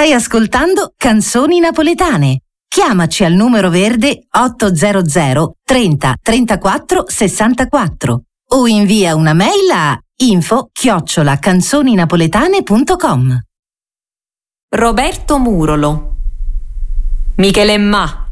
Stai ascoltando Canzoni Napoletane. Chiamaci al numero verde 800 30 34 64 o invia una mail a info@canzoninapoletane.com. Roberto Murolo, Michelemma,